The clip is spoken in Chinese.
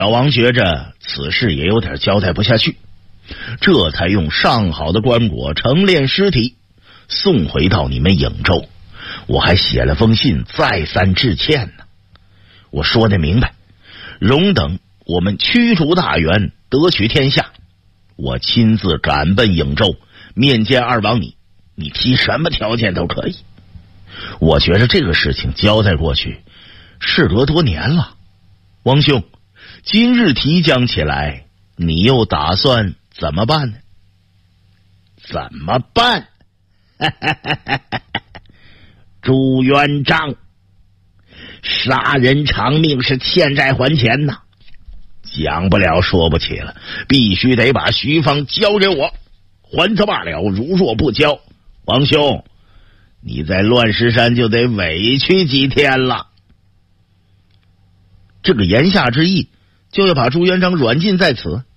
老王觉着此事也有点交代不下去，这才用上好的棺椁盛殓尸体，送回到你们颍州。我还写了封信再三致歉呢。我说得明白，容等我们驱逐大元，得取天下，我亲自赶奔颍州，面见二王你提什么条件都可以。我觉着这个事情交代过去，事隔多年了。王兄，今日提将起来，你又打算怎么办呢？怎么办？朱元璋，杀人偿命是欠债还钱呐，讲不了说不起了，必须得把徐芳交给我，还他罢了。如若不交，王兄，你在乱石山就得委屈几天了。这个言下之意，就要把朱元璋软禁在此。